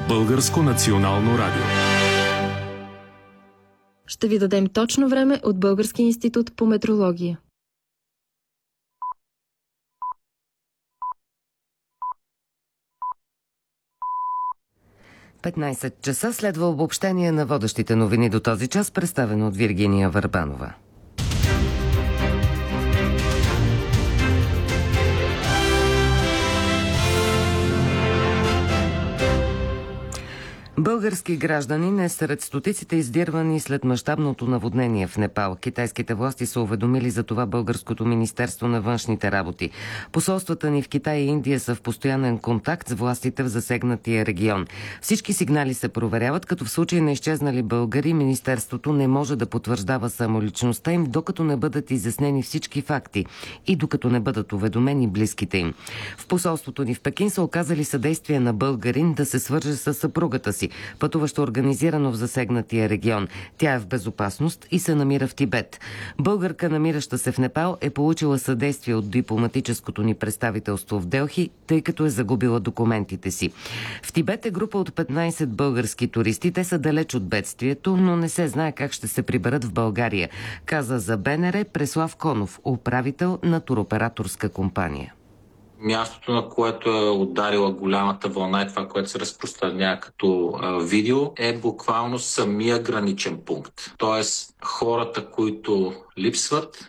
Българско национално радио. Ще ви дадем точно време от Българския институт по метрология. часа следва обобщение на водещите новини до този час, представено от Виргиния Върбанова. Български гражданин е сред стотиците издирвани след мащабното наводнение в Непал. Китайските власти са уведомили за това Българското министерство на външните работи. Посолствата ни в Китай и Индия са в постоянен контакт с властите в засегнатия регион. Всички сигнали се проверяват, като в случай на изчезнали българи министерството не може да потвърждава самоличността им, докато не бъдат изяснени всички факти и докато не бъдат уведомени близките им. В посолството ни в Пекин са оказали съдействие на българин да се свърже с съпругата си, пътуващо организирано в засегнатия регион. Тя е в безопасност и се намира в Тибет. Българка, намираща се в Непал, е получила съдействие от дипломатическото ни представителство в Делхи, тъй като е загубила документите си. В Тибет е група от 15 български туристи. Те са далеч от бедствието, но не се знае как ще се приберат в България, каза за БНР Преслав Конов, управител на туроператорска компания. Мястото, на което е ударила голямата вълна и това, което се разпространява като видео, е буквално самия граничен пункт. Тоест, хората, които липсват,